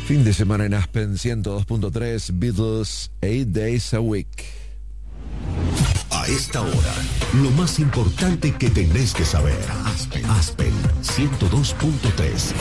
Fin de semana en Aspen 102.3, Beatles, 8 Days a Week. A esta hora, lo más importante que tenés que saber. Aspen 102.3.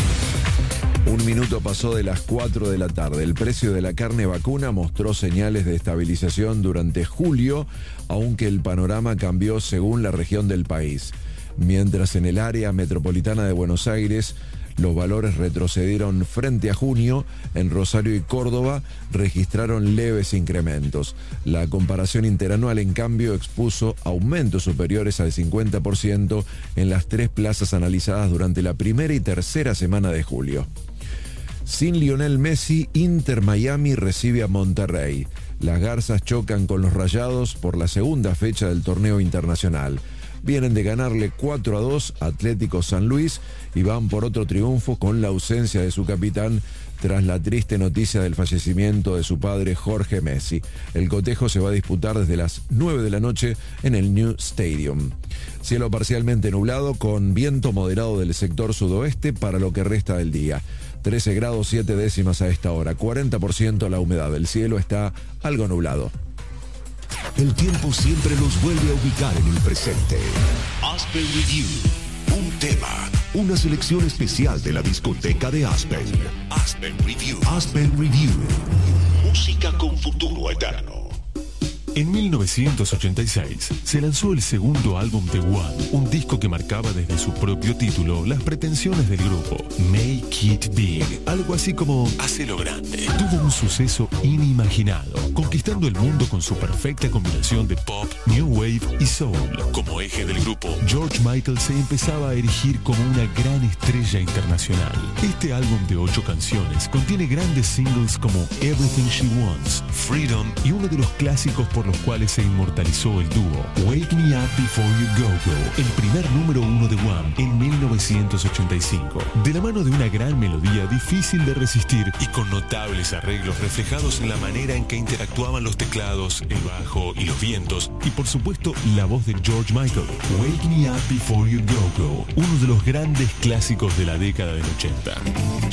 Un minuto pasó de las 4 de la tarde. El precio de la carne vacuna mostró señales de estabilización durante julio, aunque el panorama cambió según la región del país. Mientras en el área metropolitana de Buenos Aires los valores retrocedieron frente a junio, en Rosario y Córdoba registraron leves incrementos. La comparación interanual, en cambio, expuso aumentos superiores al 50% en las 3 plazas analizadas durante la primera y tercera semana de julio. Sin Lionel Messi, Inter Miami recibe a Monterrey. Las Garzas chocan con los Rayados por la segunda fecha del torneo internacional. Vienen de ganarle 4-2 a Atlético San Luis y van por otro triunfo con la ausencia de su capitán tras la triste noticia del fallecimiento de su padre Jorge Messi. El cotejo se va a disputar desde las 9 de la noche en el New Stadium. Cielo parcialmente nublado con viento moderado del sector sudoeste para lo que resta del día. 13 grados 7 décimas a esta hora, 40% la humedad. El cielo está algo nublado. El tiempo siempre nos vuelve a ubicar en el presente. Aspen Review. Un tema, una selección especial de la discoteca de Aspen. Aspen Review. Aspen Review. Música con futuro eterno. En 1986 se lanzó el segundo álbum de One, un disco que marcaba desde su propio título las pretensiones del grupo. Make It Big, algo así como Hacelo Grande. Tuvo un suceso inimaginado, conquistando el mundo con su perfecta combinación de pop, new wave y soul. Como eje del grupo, George Michael se empezaba a erigir como una gran estrella internacional. Este álbum de 8 canciones contiene grandes singles como Everything She Wants, Freedom y uno de los clásicos por los cuales se inmortalizó el dúo, Wake Me Up Before You Go Go, el primer número 1 de One en 1985. De la mano de una gran melodía difícil de resistir y con notables arreglos reflejados en la manera en que interactuaban los teclados, el bajo y los vientos, y por supuesto la voz de George Michael. Wake Me Up Before You Go Go, uno de los grandes clásicos de la década del 80.